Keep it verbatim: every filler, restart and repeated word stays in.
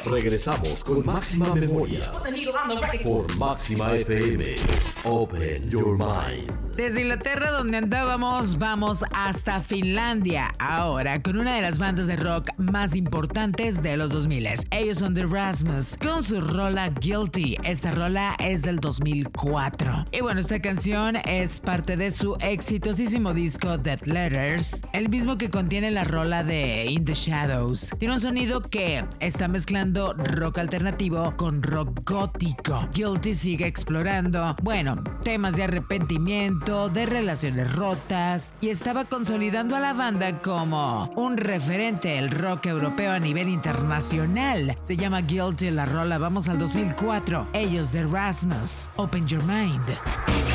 Regresamos con Máxima Memoria por Máxima F M. Open Your Mind. Desde Inglaterra, donde andábamos, vamos hasta Finlandia. Ahora, con una de las bandas de rock más importantes de los dos mil. Ellos son The Rasmus, con su rola Guilty. Esta rola es del dos mil cuatro. Y bueno, esta canción es parte de su exitosísimo disco Dead Letters, el mismo que contiene la rola de In the Shadows. Tiene un sonido que está mezclando rock alternativo con rock gótico. Guilty sigue explorando, bueno, temas de arrepentimiento, de relaciones rotas, y estaba consolidando a la banda como un referente del rock europeo a nivel internacional. Se llama Guilty la rola. Vamos al dos mil cuatro. Ellos, The Rasmus. Open Your Mind.